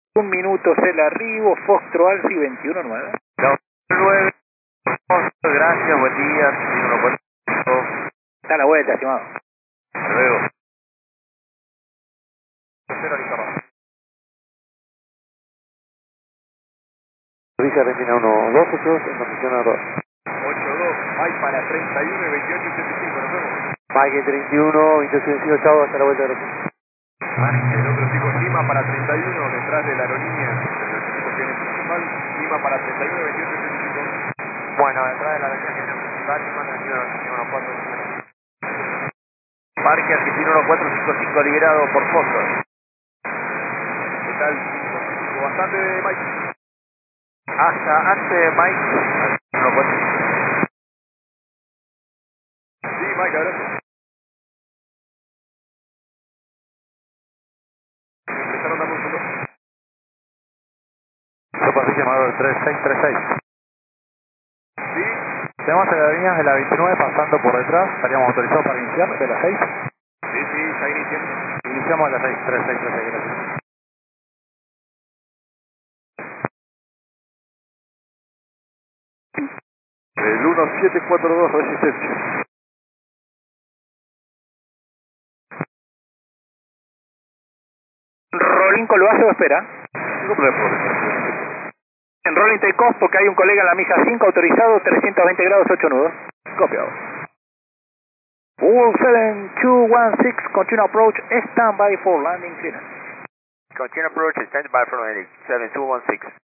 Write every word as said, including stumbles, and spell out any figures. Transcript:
Un minuto es el arribo, Fostro Alfi veintiuno nueve. nueve, gracias, buen día. Está a la vuelta, estimado. Hasta luego. Villa Argentina uno dos ocho dos en posición a dos. ocho dos, Mike para treinta y uno y veintiocho ochenta y cinco, nos vemos. Mike treinta y uno, veintiocho veintiocho, chao, hasta la vuelta de aeropuerto. El otro chico Lima para treinta y uno, detrás de la aerolínea. El equipo que viene principal, Lima para treinta y uno, veintiocho ochenta y cinco. Bueno, detrás de la aerolínea que viene principal, Lima treinta y uno, uno cuatro. Parque Argentino uno cuatro cinco cinco liberado por Foster. ¿Qué tal? Bastante de Mike. Hasta antes de Mike. uno cuatro. Sí, Mike, gracias. Empezaron dando un segundo. Sopa Villa Amador tres seis tres seis. Sí. Tenemos a la línea de la veintinueve pasando por detrás, estaríamos autorizados para iniciar de las seis. Sí, sí, ya iniciamos. Iniciamos a las seis, tres seis tres seis, gracias. El uno siete cuatro dos, resistencia. Rolling con lo hace o espera. No problema. En rolling takeoff porque hay un colega en la mija cinco autorizado, trescientos veinte grados, ocho nudos. Copiado. All seven two one six, continue approach, stand by for landing clearance. Continue approach, stand by for landing, seven two one six.